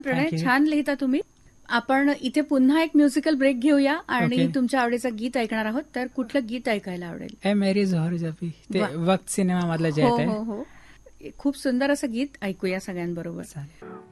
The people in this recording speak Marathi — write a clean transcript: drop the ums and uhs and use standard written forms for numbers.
Pranay, Thank you. छान लिहिता तुम्ही. आपण इथे पुन्हा एक म्युझिकल ब्रेक घेऊया आणि Okay. तुमच्या आवडीचं गीत ऐकणार आहोत. तर कुठलं गीत ऐकायला आवडेल? ए मेरी जोहर जबी, ते वा. वक्त सिनेमा मधलं जे हो आहे हो हो, खूप सुंदर असं गीत ऐकूया सगळ्यांबरोबर. ते. चालेल.